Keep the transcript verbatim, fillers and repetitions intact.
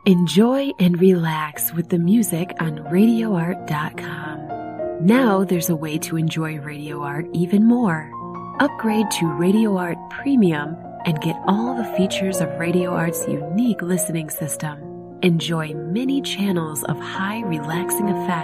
Enjoy and relax with the music on radio art dot com. Now there's a way to enjoy Radio Art even more. Upgrade to Radio Art Premium and get all the features of Radio Art's unique listening system. Enjoy many channels of high relaxing effects